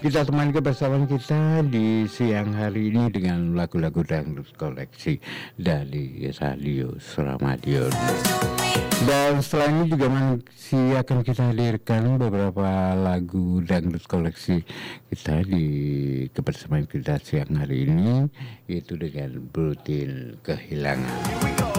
Kita temani kebersamaan kita di siang hari ini dengan lagu-lagu dangdut koleksi dari Radio Suramadion. Dan setelah ini juga masih akan kita hadirkan beberapa lagu dangdut koleksi kita di kebersamaan kita siang hari ini, yaitu dengan Buletin Kehilangan.